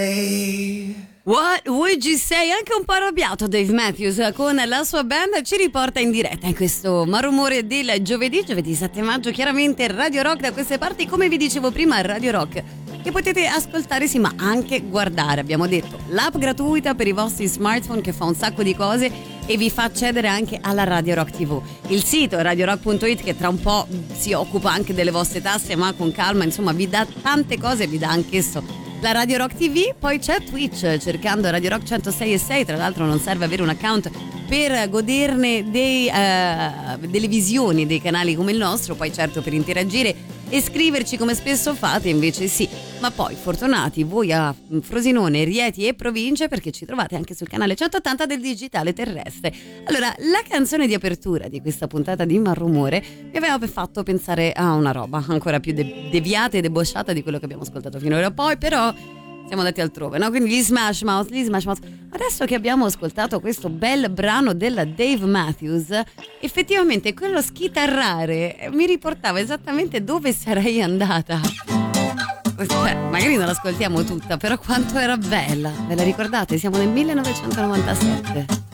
What would you say? Anche un po' arrabbiato Dave Matthews con la sua band ci riporta in diretta in questo malumore del giovedì 7 maggio, chiaramente Radio Rock da queste parti, come vi dicevo prima, Radio Rock che potete ascoltare sì ma anche guardare, abbiamo detto, l'app gratuita per i vostri smartphone che fa un sacco di cose e vi fa accedere anche alla Radio Rock TV, il sito radiorock.it che tra un po' si occupa anche delle vostre tasse ma con calma, insomma vi dà tante cose, vi dà anch'esso la Radio Rock TV. Poi c'è Twitch, cercando Radio Rock 106.6, tra l'altro non serve avere un account per goderne delle visioni dei canali come il nostro, poi certo per interagire e scriverci come spesso fate invece sì, ma poi fortunati voi a Frosinone, Rieti e province perché ci trovate anche sul canale 180 del digitale terrestre. Allora, la canzone di apertura di questa puntata di Malrumore mi aveva fatto pensare a una roba ancora più deviata e debosciata di quello che abbiamo ascoltato finora, poi però siamo andati altrove, no? Quindi gli Smash Mouth. Adesso che abbiamo ascoltato questo bel brano della Dave Matthews, effettivamente quello schitarrare mi riportava esattamente dove sarei andata. Cioè, magari non l'ascoltiamo tutta, però quanto era bella. Ve la ricordate? Siamo nel 1997.